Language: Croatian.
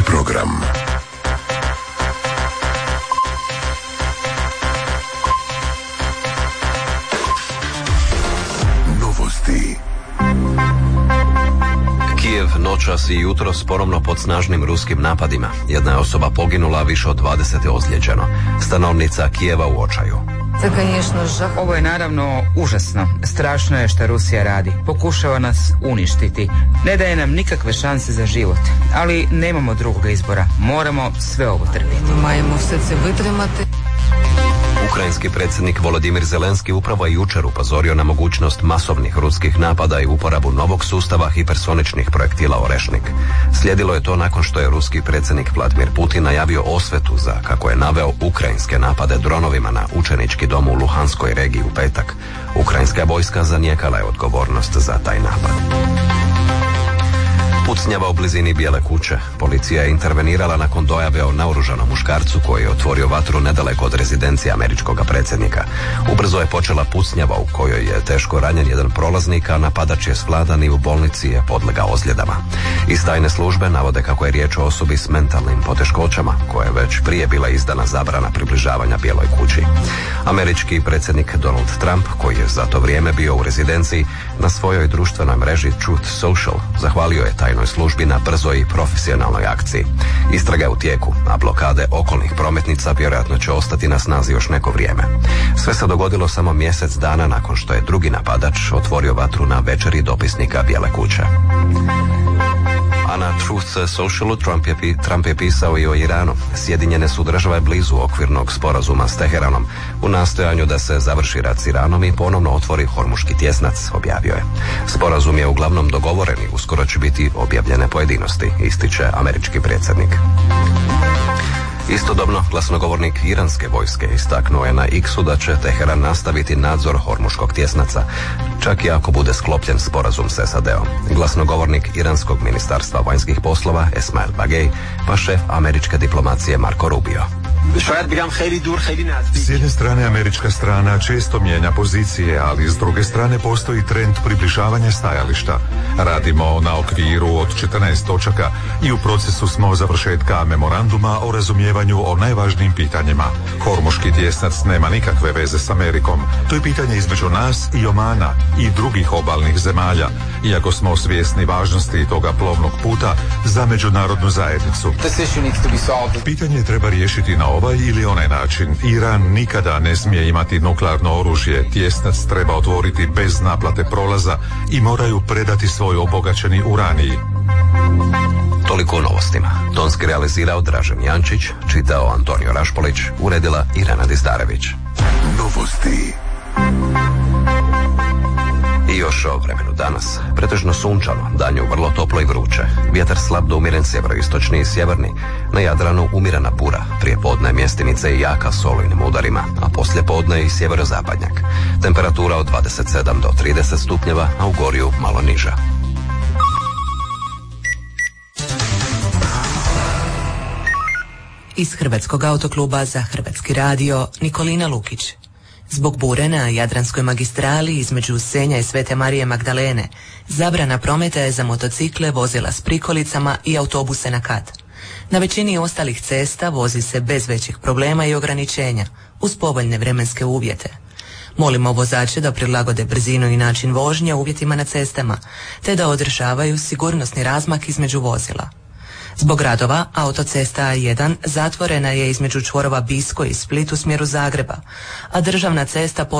program. Novosti. Kijev noćas i jutros ponovno pod snažnim ruskim napadima. Jedna je osoba poginula, više od 20 je ozlijeđeno. Stanovnica Kijeva u očaju. Ovo je naravno užasno. Strašno je što Rusija radi. Pokušava nas uništiti. Ne daje nam nikakve šanse za život. Ali nemamo drugog izbora. Moramo sve ovo trpiti. Ukrajinski predsjednik Volodimir Zelenski upravo je jučer upozorio na mogućnost masovnih ruskih napada i uporabu novog sustava hipersoničnih projektila Orešnik. Slijedilo je to nakon što je ruski predsjednik Vladimir Putin najavio osvetu za, kako je naveo, ukrajinske napade dronovima na učenički dom u Luhanskoj regiji u petak. Ukrajinska vojska zanijekala je odgovornost za taj napad. Pucnjava u blizini Bijele kuće. Policija je intervenirala nakon dojave o naoružanom muškarcu koji je otvorio vatru nedaleko od rezidencije američkog predsjednika. Ubrzo je počela pucnjava u kojoj je teško ranjen jedan prolaznik, a napadač je svladan i u bolnici je podlegao ozljedama. Iz tajne službe navode kako je riječ o osobi s mentalnim poteškoćama, koja je već prije bila izdana zabrana približavanja Bijeloj kući. Američki predsjednik Donald Trump, koji je za to vrijeme bio u rezidenciji, na svojoj društvenoj mreži Truth Social zahvalio je tajnoj službi na brzoj i profesionalnoj akciji. Istraga je u tijeku, a blokade okolnih prometnica vjerojatno će ostati na snazi još neko vrijeme. Sve se dogodilo samo mjesec dana nakon što je drugi napadač otvorio vatru na večeri dopisnika Bijele kuće. A na Truth Socialu Trump je pisao i o Iranu. Sjedinjene su države blizu okvirnog sporazuma s Teheranom u nastojanju da se završi rat s Iranom i ponovno otvori Hormuški tjesnac, objavio je. Sporazum je uglavnom dogovoren i uskoro će biti objavljene pojedinosti, ističe američki predsjednik. Istodobno, glasnogovornik iranske vojske istaknuo je na X-u da će Teheran nastaviti nadzor Hormuškog tjesnaca, čak i ako bude sklopljen sporazum s SAD-om. Glasnogovornik iranskog ministarstva vanjskih poslova Esmail Bagej, pa šef američke diplomacije Marco Rubio. S jedne strane američka strana često mijenja pozicije, ali s druge strane postoji trend približavanja stajališta. Radimo na okviru od 14 točaka i u procesu smo završetka memoranduma o razumijevanju o najvažnijim pitanjima. Hormuški tjesnac nema nikakve veze s Amerikom. To je pitanje između nas i Omana i drugih obalnih zemalja, iako smo svjesni važnosti toga plovnog puta za međunarodnu zajednicu. Pitanje treba riješiti na ovaj ili onaj način. Iran nikada ne smije imati nuklearno oružje. Tjesnac treba otvoriti bez naplate prolaza i moraju predati svoj obogaćeni uranij. Toliko o novostima. Tonski realizirao Dražen Jančić, čitao Antonio Rašpolić, uredila Irena Dizdarević. Novosti. I još o vremenu danas. Pretežno sunčano, danju vrlo toplo i vruće. Vjetar slab do umjeren sjeveroistočni i sjeverni. Na Jadranu umjerena bura, prije podne mjestimice i jaka s olujnim udarima, a poslije podne i sjeverozapadnjak. Temperatura od 27 do 30 stupnjeva, a u Gorju malo niža. Iz Hrvatskog autokluba za Hrvatski radio Nikolina Lukić. Zbog bure na Jadranskoj magistrali između Senja i Svete Marije Magdalene, zabrana prometa je za motocikle, vozila s prikolicama i autobuse na kat. Na većini ostalih cesta vozi se bez većih problema i ograničenja, uz povoljne vremenske uvjete. Molimo vozače da prilagode brzinu i način vožnje uvjetima na cestama, te da održavaju sigurnosni razmak između vozila. Zbog radova, autocesta A1 zatvorena je između čvorova Bisko i Split u smjeru Zagreba, a državna cesta